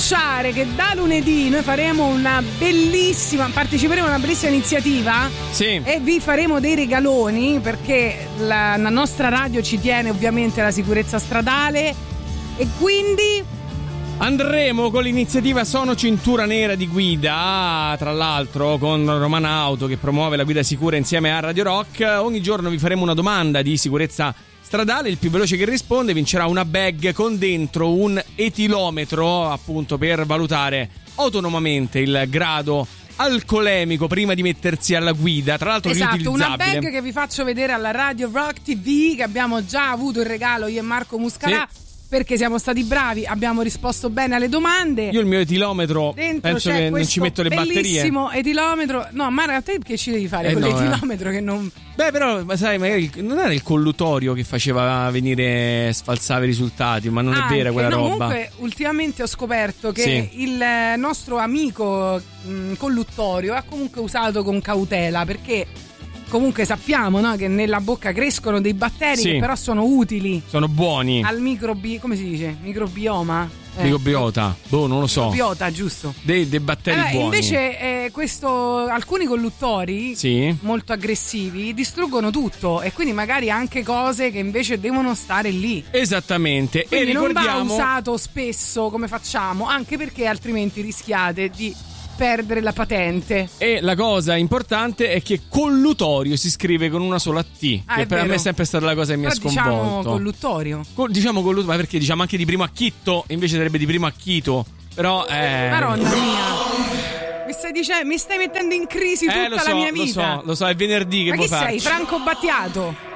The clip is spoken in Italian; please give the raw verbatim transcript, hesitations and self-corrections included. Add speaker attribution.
Speaker 1: annunciare che da lunedì noi faremo una bellissima, parteciperemo a una bellissima iniziativa.
Speaker 2: Sì.
Speaker 1: E vi faremo dei regaloni perché la, la nostra radio ci tiene ovviamente alla sicurezza stradale e quindi
Speaker 2: andremo con l'iniziativa Sono Cintura Nera di Guida, tra l'altro con Romana Auto che promuove la guida sicura insieme a Radio Rock. Ogni giorno vi faremo una domanda di sicurezza stradale, il più veloce che risponde vincerà una bag con dentro un etilometro, appunto per valutare autonomamente il grado alcolemico prima di mettersi alla guida, tra l'altro
Speaker 1: esatto,
Speaker 2: riutilizzabile.
Speaker 1: Una bag che vi faccio vedere alla Radio Rock T V, che abbiamo già avuto il regalo io e Marco Muscarà. Sì. Perché siamo stati bravi, abbiamo risposto bene alle domande.
Speaker 2: Io il mio etilometro
Speaker 1: dentro
Speaker 2: penso che non ci metto le batterie.
Speaker 1: Bellissimo etilometro. No, ma a te che ci devi fare
Speaker 2: eh
Speaker 1: con
Speaker 2: no,
Speaker 1: l'etilometro
Speaker 2: eh.
Speaker 1: che non...
Speaker 2: Beh, però, ma sai, magari non era il collutorio che faceva venire, sfalsava i risultati, ma non
Speaker 1: Anche,
Speaker 2: è vera quella
Speaker 1: no,
Speaker 2: roba.
Speaker 1: Comunque, ultimamente ho scoperto che
Speaker 2: sì.
Speaker 1: il nostro amico mh, colluttorio ha comunque usato con cautela, perché comunque sappiamo, no, che nella bocca crescono dei batteri sì. che però sono utili.
Speaker 2: Sono buoni.
Speaker 1: Al microbi... come si dice? Microbioma? Eh.
Speaker 2: Microbiota. Boh, non lo so.
Speaker 1: Microbiota, giusto.
Speaker 2: Dei, dei batteri
Speaker 1: allora,
Speaker 2: buoni.
Speaker 1: Invece eh, questo, alcuni colluttori
Speaker 2: sì.
Speaker 1: molto aggressivi distruggono tutto e quindi magari anche cose che invece devono stare lì.
Speaker 2: Esattamente.
Speaker 1: Quindi
Speaker 2: e ricordiamo...
Speaker 1: non va usato spesso come facciamo, anche perché altrimenti rischiate di perdere la patente.
Speaker 2: E la cosa importante è che collutorio si scrive con una sola T,
Speaker 1: ah,
Speaker 2: che per
Speaker 1: vero.
Speaker 2: me è sempre stata la cosa che mi ha sconvolto.
Speaker 1: Diciamo colluttorio.
Speaker 2: Co- diciamo colluttorio, ma perché diciamo anche di primo acchitto, invece sarebbe di primo acchito. Però eh...
Speaker 1: Maronna mia. Mi stai dicendo, mi stai mettendo in crisi tutta
Speaker 2: eh, lo so,
Speaker 1: la mia vita.
Speaker 2: Lo so, lo so, è venerdì che
Speaker 1: ma
Speaker 2: vuoi
Speaker 1: chi
Speaker 2: farci?
Speaker 1: sei? Franco Battiato?